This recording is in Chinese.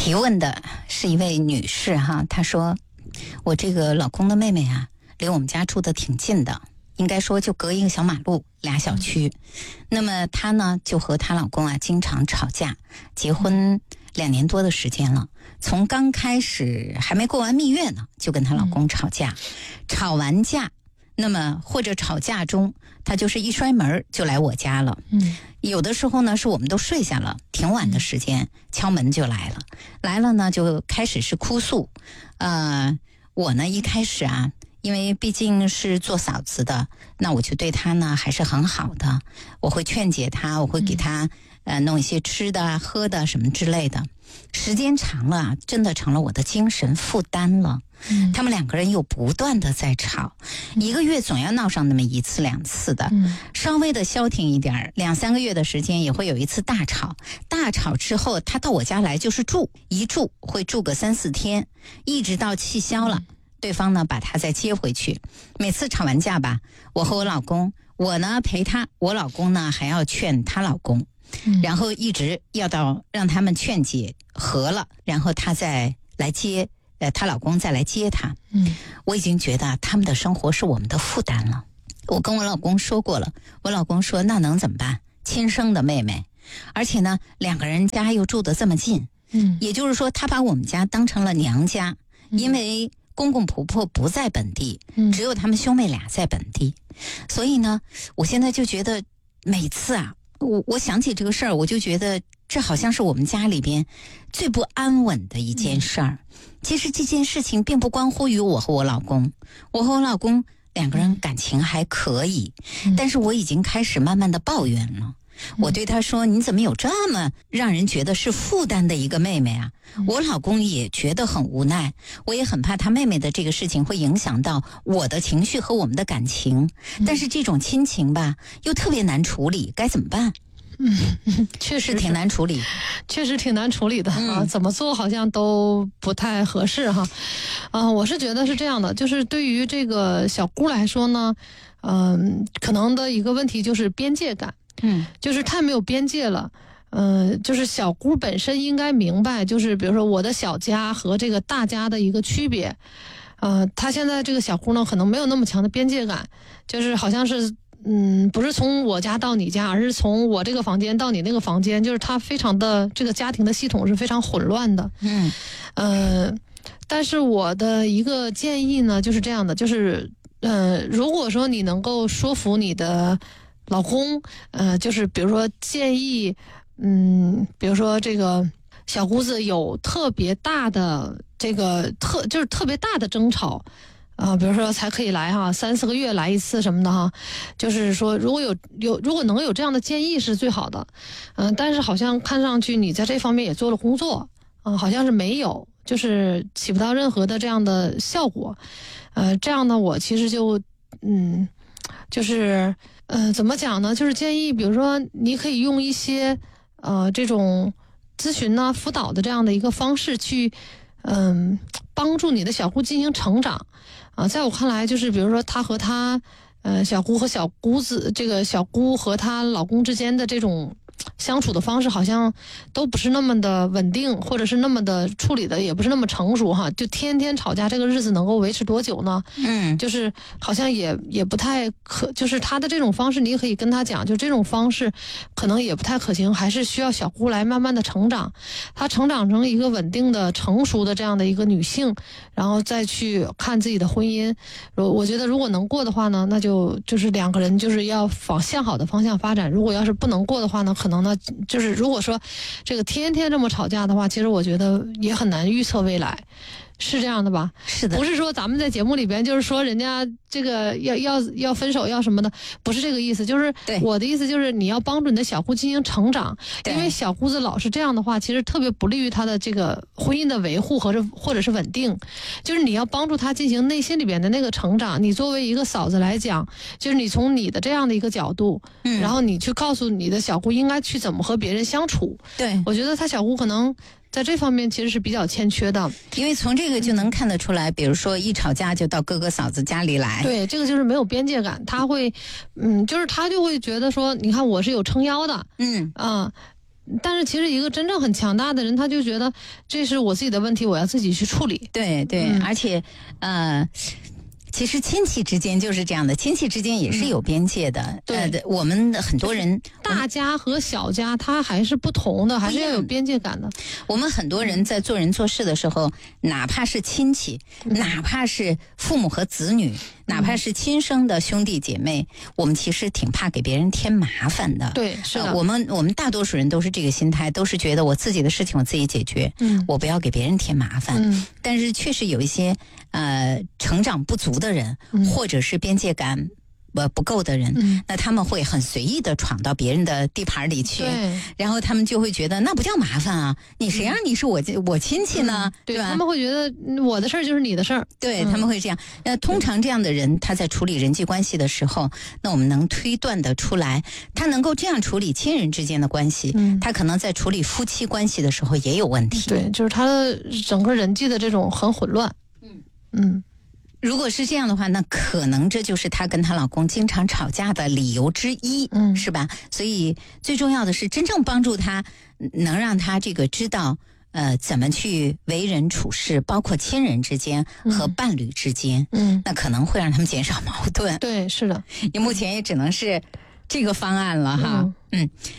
提问的是一位女士哈，她说我这个老公的妹妹啊，离我们家住的挺近的，应该说就隔一个小马路，俩小区。那么她呢就和她老公啊经常吵架，结婚2年多的时间了，从刚开始还没过完蜜月呢，就跟她老公吵架，吵完架，那么或者吵架中，她就是一摔门就来我家了。有的时候呢是我们都睡下了，挺晚的时间，敲门就来了，来了呢就开始是哭诉。我呢一开始啊，因为毕竟是做嫂子的，那我就对她呢还是很好的，我会劝解她，我会给她弄一些吃的喝的什么之类的。时间长了啊，真的成了我的精神负担了。他们2个人又不断的在吵，1个月总要闹上那么1次2次的，稍微的消停一点，2、3个月的时间也会有一次大吵。大吵之后，他到我家来就是住，一住会住个3、4天，一直到气消了，对方呢把他再接回去。每次吵完架吧，我和我老公，我呢陪他，我老公呢还要劝他老公，然后一直要到让他们劝解和了，然后他再来接。她老公再来接她。我已经觉得他们的生活是我们的负担了。我跟我老公说过了，我老公说那能怎么办？亲生的妹妹，而且呢2个人家又住得这么近，也就是说他把我们家当成了娘家，因为公公婆婆不在本地，只有他们兄妹俩在本地，所以呢，我现在就觉得每次啊，我想起这个事儿，我就觉得这好像是我们家里边最不安稳的一件事儿。其实这件事情并不关乎于我和我老公，我和我老公2个人感情还可以，但是我已经开始慢慢的抱怨了。我对他说，你怎么有这么让人觉得是负担的一个妹妹啊？我老公也觉得很无奈，我也很怕他妹妹的这个事情会影响到我的情绪和我们的感情，但是这种亲情吧又特别难处理，该怎么办？ 确实挺难处理， 确实挺难处理的啊，怎么做好像都不太合适哈。我是觉得是这样的，就是对于这个小姑来说呢，可能的一个问题就是边界感，就是太没有边界了。就是小姑本身应该明白，就是比如说我的小家和这个大家的一个区别。她现在这个小姑呢，可能没有那么强的边界感，就是好像是。不是从我家到你家，而是从我这个房间到你那个房间，就是他非常的这个家庭的系统是非常混乱的。但是我的一个建议呢，就是这样的，就是如果说你能够说服你的老公，就是比如说建议，比如说这个小姑子有特别大的这个就是特别大的争吵。比如说才可以来哈，3、4个月来一次什么的哈，就是说如果能有这样的建议是最好的，但是好像看上去你在这方面也做了工作，好像是没有，就是起不到任何的这样的效果，这样呢，我其实就就是怎么讲呢？就是建议，比如说你可以用一些这种咨询呢、辅导的这样的一个方式去帮助你的小姑进行成长。在我看来，就是比如说她和她小姑和小姑子，这个小姑和她老公之间的这种相处的方式好像都不是那么的稳定，或者是那么的处理的也不是那么成熟哈，就天天吵架，这个日子能够维持多久呢？就是好像也不太就是他的这种方式，你也可以跟他讲，就这种方式可能也不太可行，还是需要小姑来慢慢的成长，她成长成一个稳定的、成熟的这样的一个女性，然后再去看自己的婚姻。我觉得如果能过的话呢，那就是2个人就是要往向好的方向发展。如果要是不能过的话呢，可能呢就是如果说这个天天这么吵架的话，其实我觉得也很难预测未来。是这样的吧？ 是的， 不是说咱们在节目里边就是说人家这个要分手要什么的，不是这个意思。就是我的意思就是你要帮助你的小姑进行成长，因为小姑子老是这样的话，其实特别不利于她的这个婚姻的维护或者是稳定。就是你要帮助她进行内心里边的那个成长。你作为一个嫂子来讲，就是你从你的这样的一个角度，然后你去告诉你的小姑应该去怎么和别人相处。 对， 我觉得她小姑可能在这方面其实是比较欠缺的， 因为从这个就能看得出来，比如说一吵架就到哥哥嫂子家里来， 对，这个就是没有边界感，他会，就是他就会觉得说，你看我是有撑腰的， 但是其实一个真正很强大的人，他就觉得这是我自己的问题，我要自己去处理。 对对，而且其实亲戚之间就是这样的，亲戚之间也是有边界的。 对， 我们很多人大家和小家，它还是不同的，还是要有边界感的。 我们很多人在做人做事的时候，哪怕是亲戚，哪怕是父母和子女，哪怕是亲生的兄弟姐妹，我们其实挺怕给别人添麻烦的。 对，是的。 我们大多数人都是这个心态，都是觉得我自己的事情我自己解决，我不要给别人添麻烦。但是确实有一些成长不足的人，或者是边界感不够的人，那他们会很随意的闯到别人的地盘里去，然后他们就会觉得那不叫麻烦啊，你谁让你是我亲戚呢？对吧？ 他们会觉得我的事儿就是你的事儿， 对，他们会这样。那通常这样的人，他在处理人际关系的时候，那我们能推断得出来，他能够这样处理亲人之间的关系，他可能在处理夫妻关系的时候也有问题。 对，就是他的整个人际的这种很混乱。 如果是这样的话，那可能这就是她跟她老公经常吵架的理由之一，是吧？所以最重要的是真正帮助她，能让她这个知道怎么去为人处事，包括亲人之间和伴侣之间，那可能会让他们减少矛盾。 对，是的， 目前也只能是这个方案了哈。